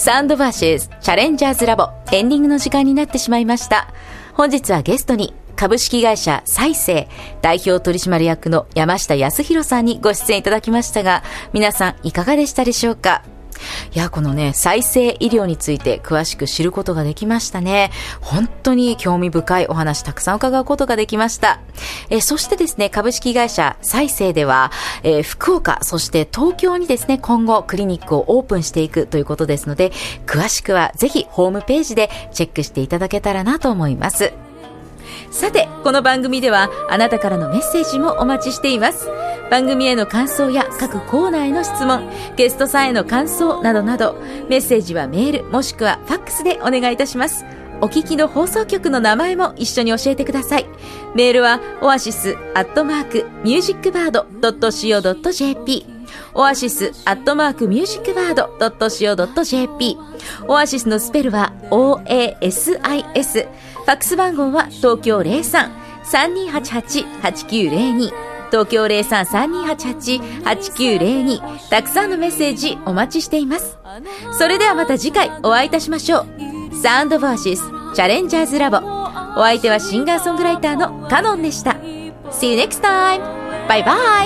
サウンドバーシェスチャレンジャーズラボエンディングの時間になってしまいました。本日はゲストに株式会社サイセイ代表取締役の山下康弘さんにご出演いただきましたが、皆さんいかがでしたでしょうか。いや、このね、再生医療について詳しく知ることができましたね。本当に興味深いお話たくさん伺うことができました。そしてですね、株式会社再生では、福岡そして東京にですね、今後クリニックをオープンしていくということですので、詳しくはぜひホームページでチェックしていただけたらなと思います。さて、この番組ではあなたからのメッセージもお待ちしています。番組への感想や各コーナーへの質問、ゲストさんへの感想などなど、メッセージはメールもしくはファックスでお願いいたします。お聞きの放送局の名前も一緒に教えてください。メールはoasis@musicbird.co.jp oasis@musicbird.co.jp オアシスのスペルは OASIS。ファックス番号は東京 03-3288-8902 東京 03-3288-8902。たくさんのメッセージお待ちしています。それではまた次回お会いいたしましょう。サウンドバーシスチャレンジャーズラボ、お相手はシンガーソングライターのカノンでした。 See you next time. バイバイ。